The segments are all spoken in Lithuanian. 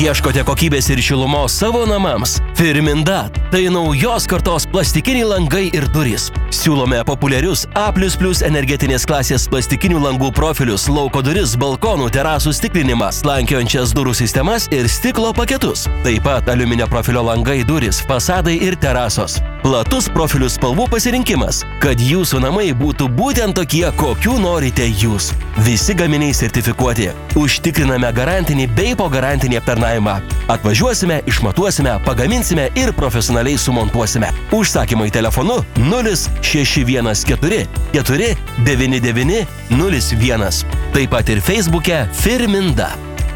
Ieškote kokybės ir šilumos savo namams? Firminda – tai naujos kartos plastikiniai langai ir durys. Siūlome populiarius A++ energetinės klasės plastikinių langų profilius, lauko duris, balkonų, terasų stiklinimą, slankiojančias durų sistemas ir stiklo paketus. Taip pat aliuminio profilio langai, durys, fasadai ir terasos. Platus profilių spalvų pasirinkimas, kad jūsų namai būtų būtent tokie, kokių norite jūs. Visi gaminiai sertifikuoti. Užtikriname garantinį bei po garantinį aptarnavimą. Atvažiuosime, išmatuosime, pagaminsime ir profesionaliai sumontuosime. Užsakymai telefonu 0614 499 01. Taip pat ir Facebook'e Firminda.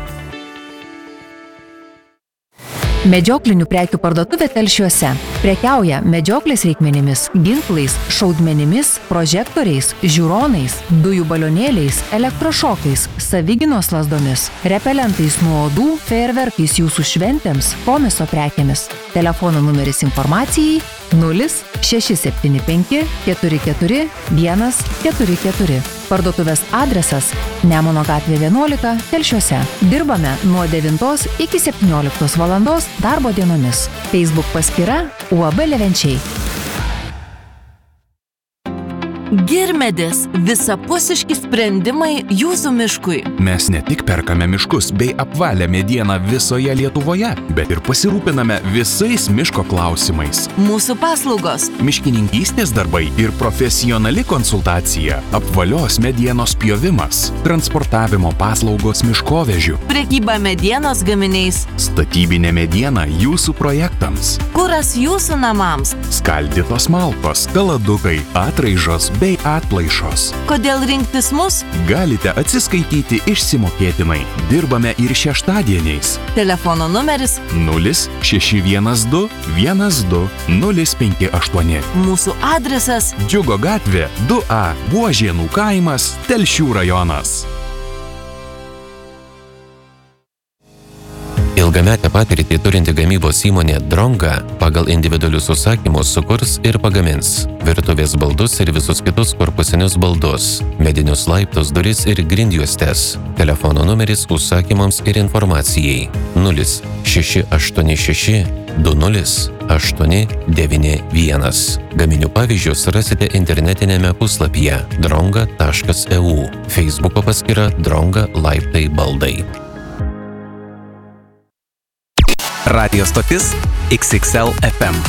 Medžioklinių prekių parduotuvė Telšiuose. Prekiauja medžioklės reikmenimis, ginklais, šaudmenimis, prožektoriais, žiūronais, dujų balionėliais, elektrošokais, savigynos lazdomis, repelentais nuo uodų, fejerverkais jūsų šventėms, komiso prekėmis. Telefono numeris informacijai 0675 44 144. Parduotuvės adresas Nemuno gatvė 11 Telšiuose. Dirbame nuo 9 iki 17 valandos darbo dienomis. Facebook paskyra UAB Levenčiai. Girmedis – visapusiški sprendimai jūsų miškui. Mes ne tik perkame miškus bei apvalę medieną visoje Lietuvoje, bet ir pasirūpiname visais miško klausimais. Mūsų paslaugos – miškininkystės darbai ir profesionali konsultacija, apvalios medienos pjovimas, transportavimo paslaugos miškovežių, prekyba medienos gaminiais, statybinė mediena jūsų projektams, kuras jūsų namams, skaldytos malkos, kaladukai, atraižos bei atplaišos. Kodėl rinktis mus? Galite atsiskaityti išsimokėtinai. Dirbame ir šeštadieniais. Telefono numeris 0612 12058. Mūsų adresas Džiugo gatvė 2A, Buožėnų kaimas, Telšių rajonas. Ilgametę patirtį turinti gamybos įmonė Dronga pagal individualius užsakymus sukurs ir pagamins virtuvės baldus ir visus kitus korpusinius baldus, medinius laiptus, duris ir grindjuostes. Telefono numeris užsakymams ir informacijai 0686 20 891. Gaminių pavyzdžius rasite internetinėme puslapyje dronga.eu. Facebooko paskyra Dronga laiptai baldai. Radio stotis XXL FM.